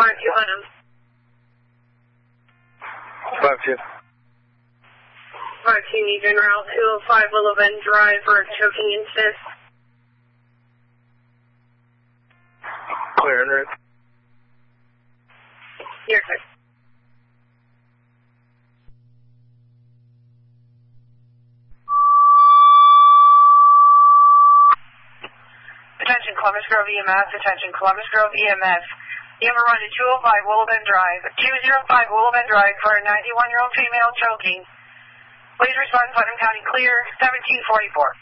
let him. 5-2. 5-2, need en route 205 Willow Bend Drive for choking incident. Clear en route. You're good. Attention Columbus Grove EMS, attention Columbus Grove EMS. You have a run to 205 Willow Bend Drive, 205 Willow Bend Drive for a 91-year-old female choking. Please respond to Putnam County clear, 1744.